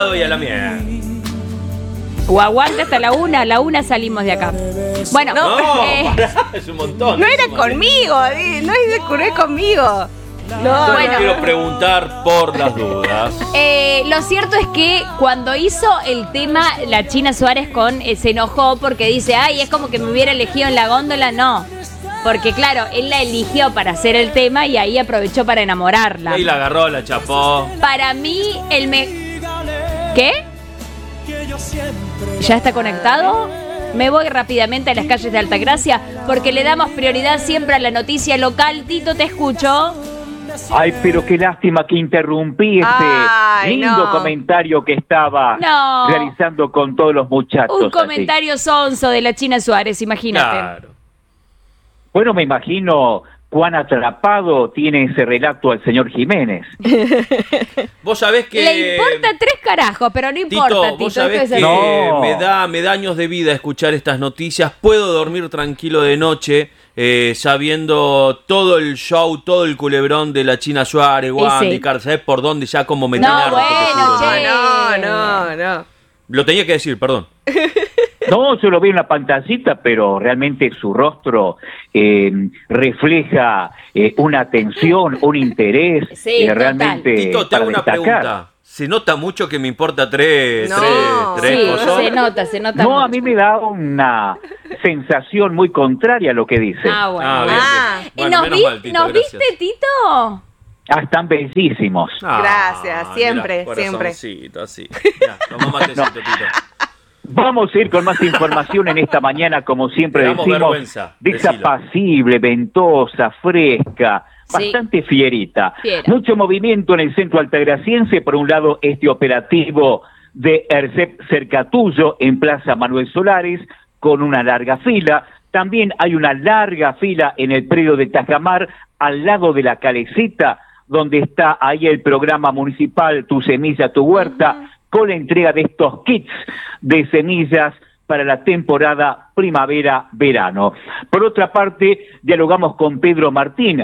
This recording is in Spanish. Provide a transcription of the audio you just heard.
Y a la mierda. O aguanta hasta la una salimos de acá. Bueno, No, pará, es un montón. No era conmigo, no es conmigo. No, Yo bueno. quiero preguntar por las dudas. Lo cierto es que cuando hizo el tema la China Suárez se enojó porque dice, ay, es como que me hubiera elegido en la góndola. No, porque claro, él la eligió para hacer el tema y ahí aprovechó para enamorarla. Ahí la agarró, la chapó. Para mí, ¿Qué? ¿Ya está conectado? Me voy rápidamente a las calles de Altagracia porque le damos prioridad siempre a la noticia local. Tito, te escucho. Ay, pero qué lástima que interrumpí ese lindo comentario que estaba realizando con todos los muchachos. Un comentario sonso de la China Suárez, imagínate. Claro. Bueno, me imagino cuán atrapado tiene ese relato al señor Jiménez. Vos sabés que... Le importa tres carajos, pero no importa, Tito. Vos sabés esto que es así. No. me da años de vida escuchar estas noticias. Puedo dormir tranquilo de noche sabiendo todo el show, todo el culebrón de la China Suárez, Wandy, Carl, ¿sabés por dónde ya como me No, tenerlo? bueno, che. No. Lo tenía que decir, perdón. No, yo lo vi en la pantallita, pero realmente su rostro refleja una atención, un interés Sí, realmente. Tito, te hago una pregunta. ¿Se nota mucho que me importa tres Sí, cosas? se nota No, mucho. a mí me da una sensación muy contraria a lo que dice. Ah, bueno. Bien. ¿Y Bueno, menos mal, Tito, nos gracias. viste, Tito? Están bellísimos. Gracias, siempre, mirá, siempre. corazoncito, así. Ya, tomá matecito, Tito. Vamos a ir con más información en esta mañana, como siempre Te damos decimos, vergüenza, de esa decilo. apacible, ventosa, fresca, Sí. bastante fierita. Fiera. Mucho movimiento en el centro altagraciense. Por un lado, este operativo de ERCEP Cercatullo en Plaza Manuel Solares, con una larga fila. También hay una larga fila en el predio de Tajamar, al lado de la Calecita, donde está ahí el programa municipal Tu Semilla, Tu Huerta, con la entrega de estos kits de semillas para la temporada primavera-verano. Por otra parte, dialogamos con Pedro Martín,